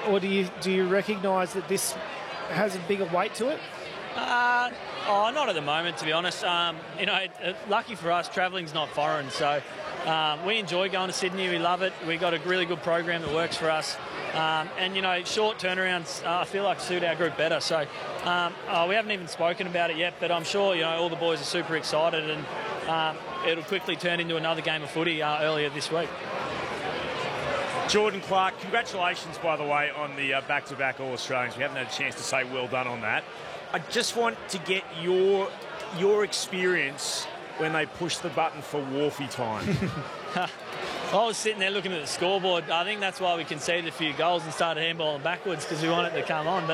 or do you recognise that this has a bigger weight to it? Not at the moment, to be honest. Lucky for us, travelling's not foreign, so we enjoy going to Sydney. We love it. We've got a really good program that works for us. Short turnarounds, I feel like suit our group better. So we haven't even spoken about it yet, but I'm sure, all the boys are super excited, and it'll quickly turn into another game of footy earlier this week. Jordan Clark, congratulations, by the way, on the back-to-back All-Australians. We haven't had a chance to say well done on that. I just want to get your experience when they pushed the button for Wharfie time. I was sitting there looking at the scoreboard. I think that's why we conceded a few goals and started handballing backwards, because we wanted it to come on. But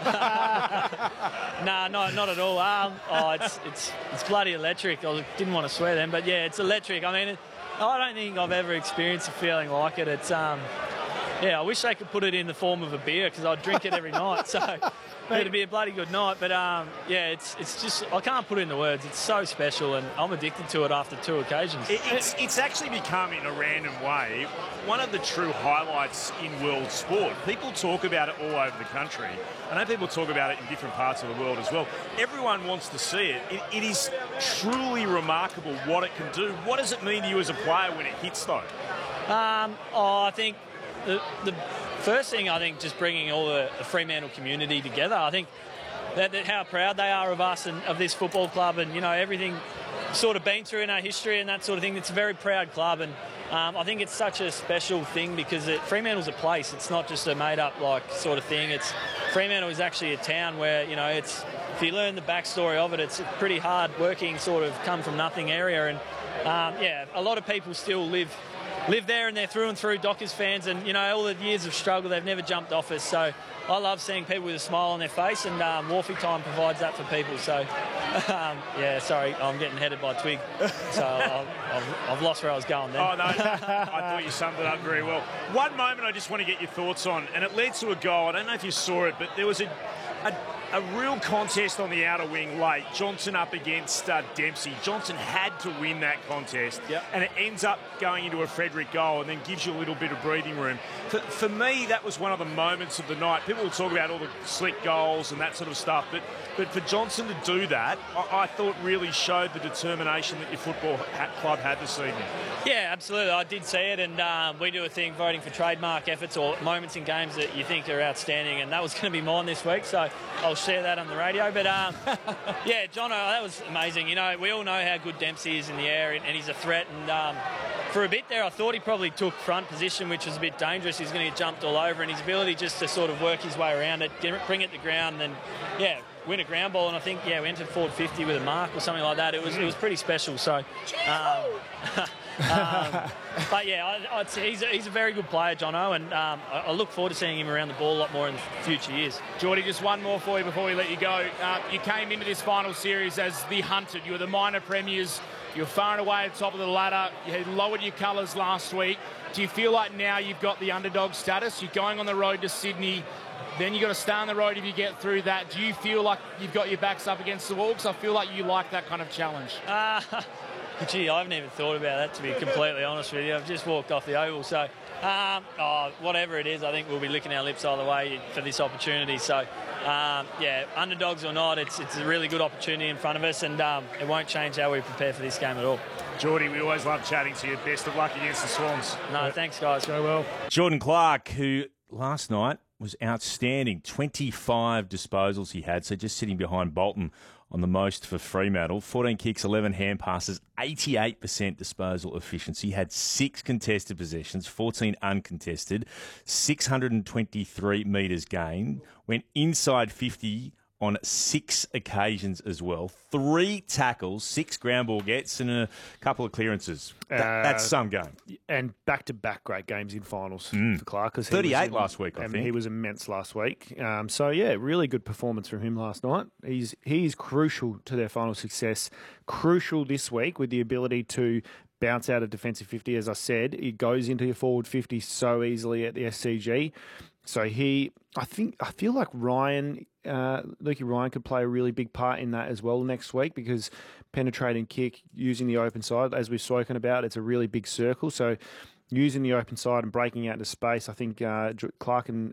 no, not at all. It's bloody electric. I didn't want to swear then, but yeah, it's electric. I mean, I don't think I've ever experienced a feeling like it. It's I wish they could put it in the form of a beer, because I'd drink it every night. So it'd be a bloody good night. But it's just, I can't put it into words. It's so special, and I'm addicted to it after 2 occasions. It's actually become, in a random way, one of the true highlights in world sport. People talk about it all over the country. I know people talk about it in different parts of the world as well. Everyone wants to see it. It is truly remarkable what it can do. What does it mean to you as a player when it hits, though? I think the first thing, just bringing all the Fremantle community together. I think that how proud they are of us and of this football club, and everything sort of been through in our history and that sort of thing. It's a very proud club, and I think it's such a special thing because Fremantle's a place. It's not just a made-up sort of thing. Fremantle is actually a town where it's, if you learn the backstory of it, it's a pretty hard-working sort of come-from-nothing area, and a lot of people still live there, and they're through and through Dockers fans, and all the years of struggle, they've never jumped off us. So I love seeing people with a smile on their face, and Wharfie time provides that for people. So sorry, I'm getting headed by Twig, so I've lost where I was going then. Oh no, I thought you summed it up very well. One moment I just want to get your thoughts on, and it led to a goal. I don't know if you saw it, but there was a real contest on the outer wing late. Johnson up against Dempsey. Johnson had to win that contest, and it ends up going into a Frederick goal and then gives you a little bit of breathing room. For me, that was one of the moments of the night. People will talk about all the slick goals and that sort of stuff, but for Johnson to do that, I thought really showed the determination that your football club had this evening. Yeah, absolutely. I did see it, and we do a thing voting for trademark efforts or moments in games that you think are outstanding, and that was going to be mine this week, so I'll share that on the radio. But Jono, that was amazing. We all know how good Dempsey is in the air, and he's a threat, and for a bit there I thought he probably took front position, which was a bit dangerous. He's going to get jumped all over, and his ability just to sort of work his way around it, bring it to ground, and win a ground ball, and I think we entered forward 50 with a mark or something like that. It was pretty special. So but he's a very good player, Jono, and I look forward to seeing him around the ball a lot more in the future years. Geordie, just one more for you before we let you go. You came into this final series as the hunted. You were the minor premiers. You were far and away at the top of the ladder. You had lowered your colours last week. Do you feel like now you've got the underdog status? You're going on the road to Sydney. Then you've got to stay on the road if you get through that. Do you feel like you've got your backs up against the wall? Because I feel like you like that kind of challenge. Gee, I haven't even thought about that, to be completely honest with you. I've just walked off the oval. So, whatever it is, I think we'll be licking our lips either way for this opportunity. So, underdogs or not, it's a really good opportunity in front of us, and it won't change how we prepare for this game at all. Geordie, we always love chatting to you. Best of luck against the Swans. No, thanks, guys. Go well. Jordan Clark, who last night was outstanding. 25 disposals he had, so just sitting behind Bolton on the most for Fremantle. 14 kicks, 11 hand passes, 88% disposal efficiency. Had 6 contested possessions, 14 uncontested, 623 metres gained. Went inside 50 on 6 occasions as well. 3 tackles, 6 ground ball gets, and a couple of clearances. That's some game. And back-to-back great games in finals for Clark. 38 last week, I think. He was immense last week. Really good performance from him last night. He's crucial to their final success. Crucial this week with the ability to bounce out of defensive 50. As I said, he goes into your forward 50 so easily at the SCG. So I feel like Lukey Ryan could play a really big part in that as well next week, because penetrating kick, using the open side, as we've spoken about, it's a really big circle. So using the open side and breaking out into space, I think Clark and